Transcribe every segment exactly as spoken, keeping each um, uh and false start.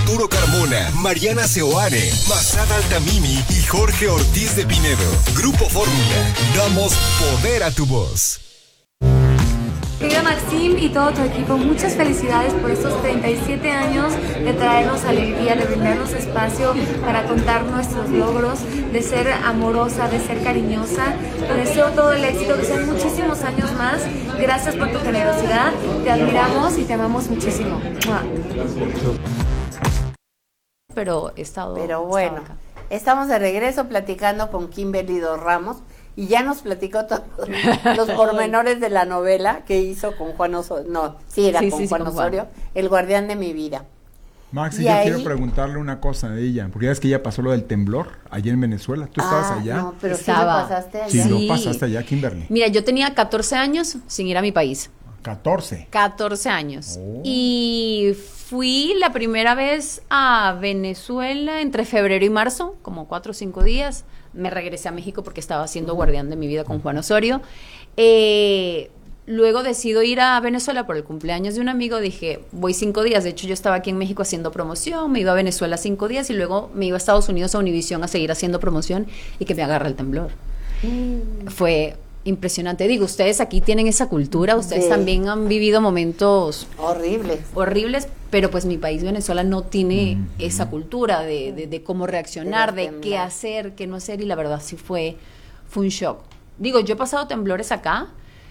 Arturo Carmona, Mariana Seoane, Masada Altamimi y Jorge Ortiz de Pinedo. Grupo Fórmula, damos poder a tu voz. Querido Maxim y todo tu equipo, muchas felicidades por estos treinta y siete años de traernos alegría, de brindarnos espacio para contar nuestros logros, de ser amorosa, de ser cariñosa. Te deseo todo el éxito, que sean muchísimos años más. Gracias por tu generosidad, te admiramos y te amamos muchísimo. Pero he estado... Pero bueno, estado acá. Estamos de regreso platicando con Kimberly Dos Ramos y ya nos platicó todos los pormenores de la novela que hizo con Juan Osorio. No, sí, era Sí, con sí, sí, Juan con Osorio, Juan. El guardián de mi vida. Maxi, Y yo ahí- quiero preguntarle una cosa de ella, porque ya es que ya pasó lo del temblor allá en Venezuela. ¿Tú estabas Ah, allá? No, pero Estaba. sí lo pasaste allá. Sí, Sí. lo pasaste allá, Kimberly. Mira, yo tenía catorce años sin ir a mi país. catorce. catorce años. Oh. Y fui la primera vez a Venezuela entre febrero y marzo, como cuatro o cinco días. Me regresé a México porque estaba haciendo guardián de mi vida con Juan Osorio. Eh, luego decido ir a Venezuela por el cumpleaños de un amigo. Dije, voy cinco días. De hecho, yo estaba aquí en México haciendo promoción. Me iba a Venezuela cinco días y luego me iba a Estados Unidos a Univisión a seguir haciendo promoción y que me agarra el temblor. Fue impresionante. Digo, ustedes aquí tienen esa cultura, ustedes Sí. también han vivido momentos Horrible. horribles, pero pues mi país, Venezuela, no tiene esa cultura de, de, de cómo reaccionar, De de temblar. qué hacer, qué no hacer, y la verdad sí fue, fue un shock. Digo, yo he pasado temblores acá,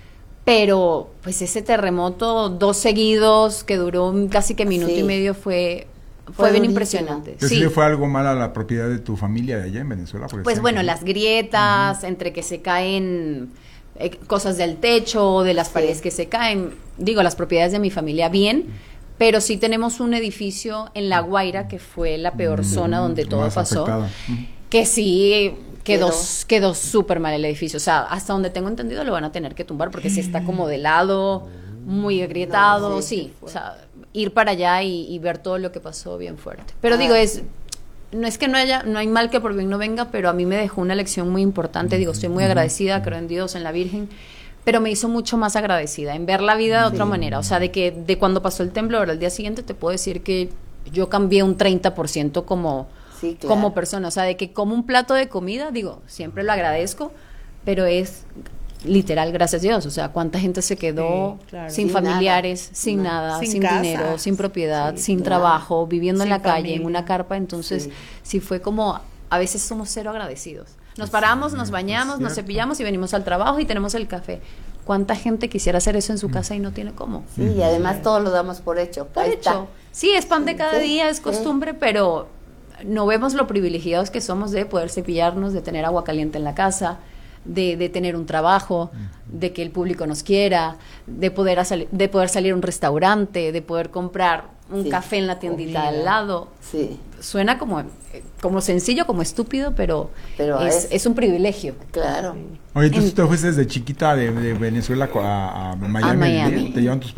pero pues ese terremoto, dos seguidos, que duró casi que minuto Sí. y medio, fue, fue, Fue bien durísimo. impresionante. ¿Pero sí le fue algo mal a la propiedad de tu familia de allá en Venezuela? Porque Pues decían bueno, que- las grietas, entre que se caen eh, cosas del techo, de las Sí. paredes que se caen, digo, las propiedades de mi familia bien, pero sí tenemos un edificio en La Guaira, que fue la peor zona donde todo más pasó, afectada. Ujú. que sí quedó Quedó. quedó súper mal el edificio. O sea, hasta donde tengo entendido lo van a tener que tumbar porque sí está como de lado, muy agrietado, No, sí, sí. sí fue. O sea, ir para allá y, y ver todo lo que pasó bien fuerte. Pero Ah, digo, es sí. no es que no haya, no hay mal que por bien no venga, pero a mí me dejó una lección muy importante. Digo, estoy muy agradecida, creo en Dios, en la Virgen, pero me hizo mucho más agradecida en ver la vida de otra manera. O sea, de que de cuando pasó el temblor al día siguiente te puedo decir que yo cambié un treinta por ciento como, Sí, claro. como persona. O sea, de que como un plato de comida, digo, siempre lo agradezco, pero es literal, gracias a Dios. O sea, cuánta gente se quedó Sí, claro. sin Sin familiares, nada. sin No. nada, sin, Sin casa. dinero, sin propiedad, Sí, sin claro. trabajo, viviendo en Sin la calle, en familia. una carpa. Entonces, Sí. sí fue como, a veces somos cero agradecidos. Nos paramos, nos bañamos, nos cierto. cepillamos y venimos al trabajo y tenemos el café. ¿Cuánta gente quisiera hacer eso en su casa y no tiene cómo? Sí, y además todo lo damos por hecho. Por Ahí hecho. está. Sí, es pan de cada Sí, día, es sí. costumbre, pero no vemos lo privilegiados que somos de poder cepillarnos, de tener agua caliente en la casa, de, de tener un trabajo, de que el público nos quiera, de poder, sali- de poder salir a un restaurante, de poder comprar un Sí. café en la tiendita Comida. al lado. Sí, Suena como, eh, como sencillo, como estúpido, pero, Pero es, es- es un privilegio. claro. Oye, entonces En- tú te fuiste desde chiquita de, de Venezuela a, a Miami. A ¿a vivir? Miami. ¿Te llevan tus